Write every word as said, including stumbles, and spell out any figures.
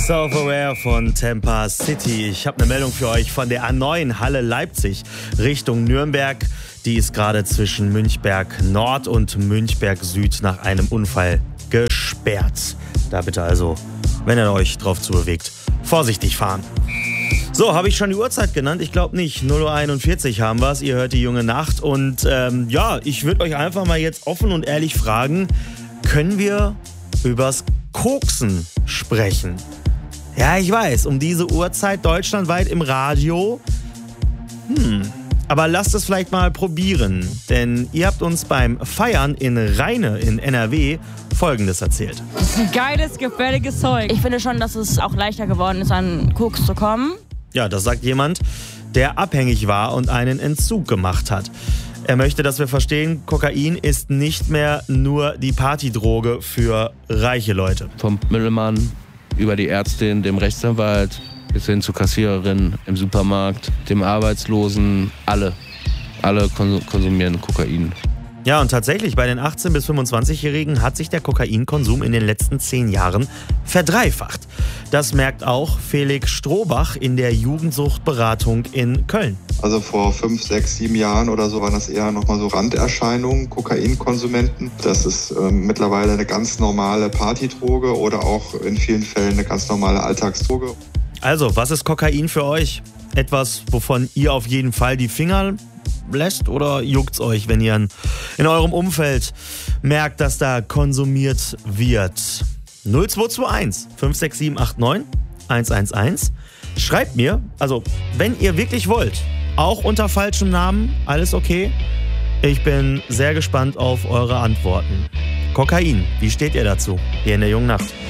Self-Aware von Tampa City. Ich habe eine Meldung für euch von der A neun Halle Leipzig Richtung Nürnberg. Die ist gerade zwischen Münchberg Nord und Münchberg Süd nach einem Unfall gesperrt. Da bitte also, wenn ihr euch drauf zubewegt, vorsichtig fahren. So, habe ich schon die Uhrzeit genannt? Ich glaube nicht. null Uhr einundvierzig haben wir es. Ihr hört die junge Nacht. Und ähm, ja, ich würde euch einfach mal jetzt offen und ehrlich fragen, können wir übers Koksen sprechen? Ja, ich weiß, um diese Uhrzeit deutschlandweit im Radio. Hm, aber lasst es vielleicht mal probieren. Denn ihr habt uns beim Feiern in Rheine in N R W Folgendes erzählt. Das ist ein geiles, gefährliches Zeug. Ich finde schon, dass es auch leichter geworden ist, an Koks zu kommen. Ja, das sagt jemand, der abhängig war und einen Entzug gemacht hat. Er möchte, dass wir verstehen, Kokain ist nicht mehr nur die Partydroge für reiche Leute. Vom Mittelmann über die Ärztin, dem Rechtsanwalt, bis hin zur Kassiererin im Supermarkt, dem Arbeitslosen, alle. Alle konsumieren Kokain. Ja, und tatsächlich, bei den achtzehn- bis fünfundzwanzigjährigen hat sich der Kokainkonsum in den letzten zehn Jahren verdreifacht. Das merkt auch Felix Strohbach in der Jugendsuchtberatung in Köln. Also vor fünf, sechs, sieben Jahren oder so waren das eher nochmal so Randerscheinungen, Kokainkonsumenten. Das ist äh, mittlerweile eine ganz normale Partydroge oder auch in vielen Fällen eine ganz normale Alltagsdroge. Also, was ist Kokain für euch? Etwas, wovon ihr auf jeden Fall die Finger lässt, oder juckt's euch, wenn ihr in eurem Umfeld merkt, dass da konsumiert wird? null zwei zwei eins fünf sechs sieben acht neun eins eins eins. Schreibt mir, also wenn ihr wirklich wollt, auch unter falschem Namen, alles okay. Ich bin sehr gespannt auf eure Antworten. Kokain, wie steht ihr dazu? Hier in der jungen Nacht.